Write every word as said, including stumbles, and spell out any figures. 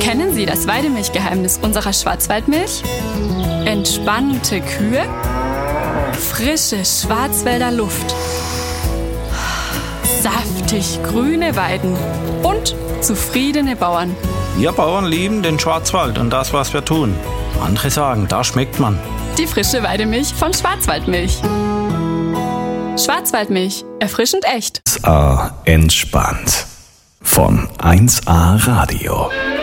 Kennen Sie das Weidemilchgeheimnis unserer Schwarzwaldmilch? Entspannte Kühe, frische Schwarzwälder Luft, saftig grüne Weiden und zufriedene Bauern. Wir Bauern lieben den Schwarzwald und das, was wir tun. Andere sagen, da schmeckt man. Die frische Weidemilch von Schwarzwaldmilch. Schwarzwaldmilch, erfrischend echt. eins A entspannt. Von eins A Radio.